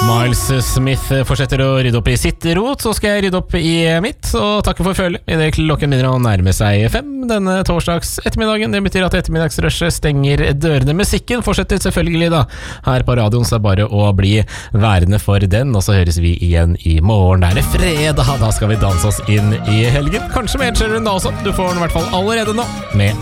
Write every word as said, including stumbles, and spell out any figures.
Miles Smith fortsetter å rydde opp i sitt rot, så skal jeg rydde opp i mitt, og takke for følget. I det klokken begynner å nærme seg fem denne torsdags ettermiddagen. Det betyr at ettermiddagsrushet stenger dørene. Musikken fortsetter selvfølgelig da, her på radioen, så bare å bli værende for den, og så høres vi igjen i morgen. Det er fredag, da skal vi danse oss inn i helgen. Kanskje med Ed Sheeran da også. Du får den i hvert fall allerede nå med